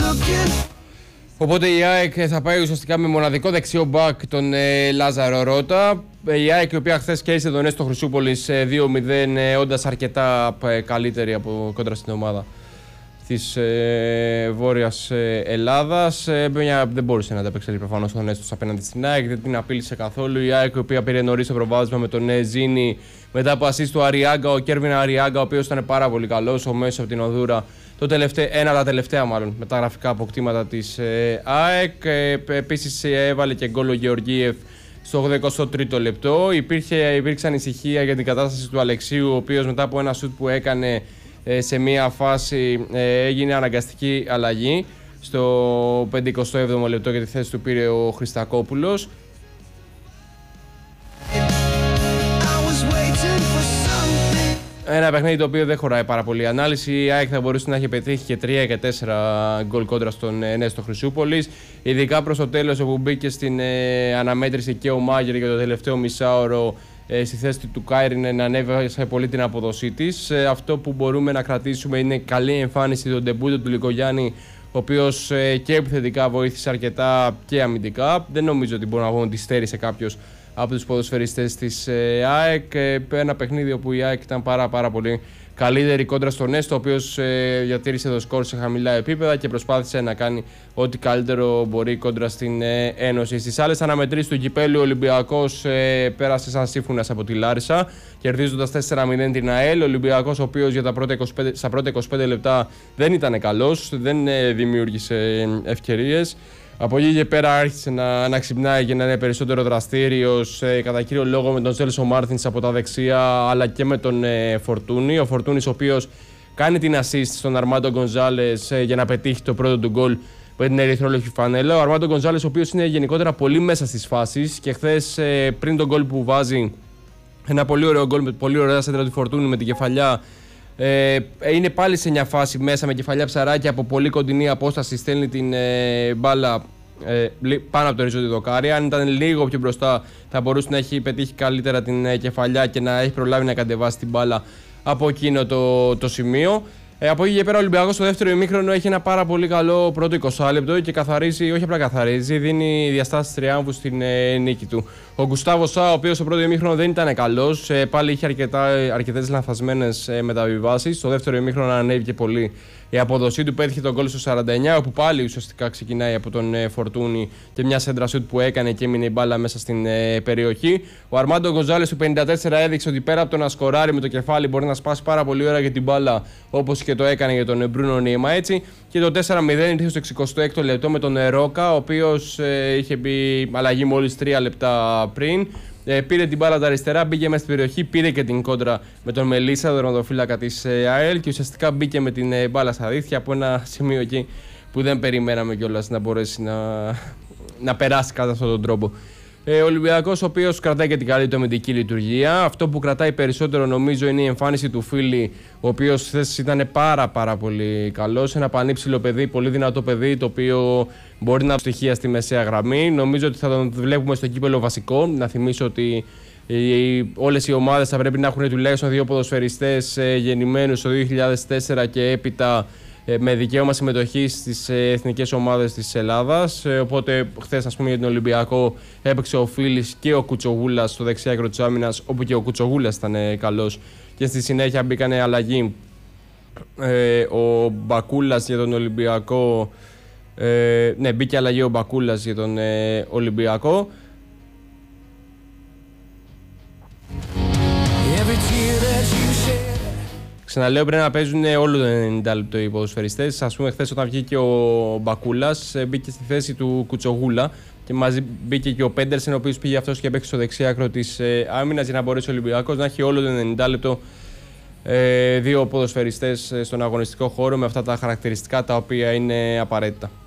Οπότε η ΑΕΚ θα πάει ουσιαστικά με μοναδικό δεξιό μπακ τον Λάζαρο Ρώτα. Η ΑΕΚ, η οποία χθες κέρδισε τον Έστω Χρυσούπολης 2-0, όντας αρκετά καλύτερη από κόντρα στην ομάδα της Βόρειας Ελλάδας. Δεν μπορούσε να ανταπεξέλθει προφανώς τον Έστω απέναντι στην ΑΕΚ, δεν την απείλησε καθόλου. Η ΑΕΚ, η οποία πήρε νωρίς το προβάδισμα με τον Ζήνη μετά από ασίστ του Αριάγκα, ο Κέρβιν Αριάγκα, ο οποίος ήταν πάρα πολύ καλός, ο μέσος από την Οδούρα. Ένα από τα τελευταία μεταγραφικά αποκτήματα της ΑΕΚ. Επίσης έβαλε και γκολ ο Γεωργίευ στο 83ο λεπτό. Υπήρξε ανησυχία για την κατάσταση του Αλεξίου, ο οποίος μετά από ένα σουτ που έκανε σε μία φάση έγινε αναγκαστική αλλαγή. Στο 57ο λεπτό για τη θέση του πήρε ο Χριστακόπουλος. Ένα παιχνίδι το οποίο δεν χωράει πάρα πολύ ανάλυση. Η ΑΕΚ θα μπορούσε να έχει πετύχει και 3 και 4 γκολ κόντρα στον Νέστο Χρυσούπολης. Ειδικά προς το τέλος, όπου μπήκε στην αναμέτρηση και ο Μάγερ για το τελευταίο μισάωρο στη θέση του Κάιρινεν, να ανέβασε πολύ την απόδοσή της. Αυτό που μπορούμε να κρατήσουμε είναι καλή εμφάνιση του ντεμπούτο του Λικογιάννη, ο οποίος και επιθετικά βοήθησε αρκετά και αμυντικά. Δεν νομίζω ότι μπορούμε να πούμε ότι στέρισε κάποιος από τους ποδοσφαιριστές της ΑΕΚ. Ένα παιχνίδι όπου η ΑΕΚ ήταν πάρα πολύ καλύτερη κόντρα στον Έστω, ο οποίος διατήρησε το σκορ σε χαμηλά επίπεδα και προσπάθησε να κάνει ό,τι καλύτερο μπορεί κόντρα στην Ένωση. Στις άλλες αναμετρήσεις του κυπέλλου, ο Ολυμπιακός πέρασε σαν σύμφωνας από τη Λάρισα, κερδίζοντας 4-0 την ΑΕΛ. Ο Ολυμπιακός, ο οποίος για στα πρώτα 25 λεπτά δεν ήταν καλός, δεν δημιούργησε ευκαιρίες. Από εκεί και πέρα άρχισε να ξυπνάει και να είναι περισσότερο δραστήριος, κατά κύριο λόγο με τον Ζέλσο Μάρτινς από τα δεξιά, αλλά και με τον Φορτούνη. Ο Φορτούνης, ο οποίος κάνει την assist στον Αρμάντο Γκονζάλες για να πετύχει το πρώτο του γκολ με την ερυθρόλογη φανέλα. Ο Αρμάντο Γκονζάλες, ο οποίος είναι γενικότερα πολύ μέσα στις φάσεις, και χθες πριν τον γκολ που βάζει, ένα πολύ ωραίο γκολ με πολύ ωραία σέντρα του Φορτούνη με την κεφαλιά, είναι πάλι σε μια φάση μέσα με κεφαλιά ψαράκι από πολύ κοντινή απόσταση, στέλνει την μπάλα πάνω από το οριζόντι δοκάρι. Αν ήταν λίγο πιο μπροστά θα μπορούσε να έχει πετύχει καλύτερα την κεφαλιά και να έχει προλάβει να κατεβάσει την μπάλα από εκείνο το σημείο. Από εκεί και πέρα ο Ολυμπιακός στο δεύτερο ημίχρονο έχει ένα πάρα πολύ καλό πρώτο 20 λεπτό και καθαρίζει, όχι απλά καθαρίζει, δίνει διαστάσεις τριάμβου στην νίκη του. Ο Γκουστάβο Σά, ο οποίος στο πρώτο ημίχρονο δεν ήταν καλός, πάλι είχε αρκετές λανθασμένες μεταβιβάσεις. Στο δεύτερο ημίχρονο ανέβηκε πολύ η απόδοσή του, πέτυχε τον γκολ στο 49, όπου πάλι ουσιαστικά ξεκινάει από τον Φορτούνη και μια σέντρα σουτ που έκανε και έμεινε η μπάλα μέσα στην περιοχή. Ο Αρμάντο Γκονζάλες του 54 έδειξε ότι πέρα από το να σκοράρει με το κεφάλι μπορεί να σπάσει πάρα πολύ ώρα για την μπάλα, όπως και το έκανε για τον Μπρούνο Νίμα, έτσι. Και το 4-0 ήρθε στο 66ο λεπτό με τον Ρόκα, ο οποίος είχε μπει αλλαγή μόλις 3 λεπτά πριν. Πήρε την μπάλα τα αριστερά, μπήκε μέσα στην περιοχή, πήρε και την κόντρα με τον Μελίσσα, τον τερματοφύλακα της ΑΕΛ, και ουσιαστικά μπήκε με την μπάλα στα δίχτυα από ένα σημείο εκεί που δεν περιμέναμε κιόλας να μπορέσει να περάσει κατά αυτόν τον τρόπο. Ο Ολυμπιακός, ο οποίος κρατάει και την καλή του αμυντική λειτουργία. Αυτό που κρατάει περισσότερο νομίζω είναι η εμφάνιση του Φίλη, ο οποίος χθες ήταν πάρα πολύ καλός. Ένα πανύψηλο παιδί, πολύ δυνατό παιδί, το οποίο μπορεί να στοιχεία στη μεσαία γραμμή. Νομίζω ότι θα τον βλέπουμε στο κύπελλο βασικό. Να θυμίσω ότι όλες οι ομάδες θα πρέπει να έχουν τουλάχιστον 2 ποδοσφαιριστές γεννημένους το 2004 και έπειτα, με δικαίωμα συμμετοχή στις εθνικές ομάδες της Ελλάδας. Οπότε, χθες, ας πούμε, για τον Ολυμπιακό έπαιξε ο Φίλης και ο Κουτσογούλας στο δεξιά άκρο της άμυνας, όπου και ο Κουτσογούλας ήταν καλός. Και στη συνέχεια μπήκανε αλλαγή ο Μπακούλας για τον Ολυμπιακό. Ναι, μπήκε αλλαγή ο Μπακούλας για τον Ολυμπιακό. Ξαναλέω, πρέπει να παίζουν όλο το 90 λεπτό οι ποδοσφαιριστές. Ας πούμε, χθες όταν βγήκε ο Μπακούλας, μπήκε στη θέση του Κουτσογούλα και μαζί μπήκε και ο Πέντερσεν, ο οποίος πήγε αυτός και παίξει στο δεξιά άκρο της άμυνας, για να μπορέσει ο Ολυμπιακός να έχει όλο το 90 λεπτό 2 ποδοσφαιριστές στον αγωνιστικό χώρο με αυτά τα χαρακτηριστικά τα οποία είναι απαραίτητα.